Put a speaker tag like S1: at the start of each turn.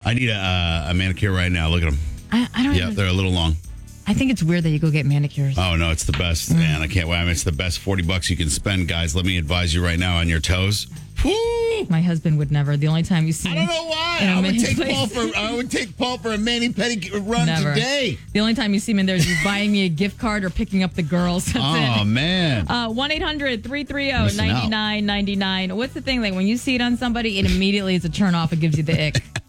S1: I need a manicure right now. Look at them.
S2: I don't.
S1: Yeah, they're a little long.
S2: I think it's weird that you go get manicures.
S1: Oh no, it's the best, man! I can't wait. I mean, it's the best $40 you can spend, guys. Let me advise you right now on your toes. Woo!
S2: My husband would never. The only time you see
S1: I
S2: me
S1: don't know why.
S2: in a
S1: I
S2: mini
S1: would
S2: place-
S1: take Paul for a mani-pedi run
S2: Never.
S1: today.
S2: The only time you see me in there is you buying me a gift card or picking up the girls. That's
S1: Oh
S2: it.
S1: man.
S2: 1-800-330-9999. What's the thing? Like when you see it on somebody, it immediately is a turn off. It gives you the ick.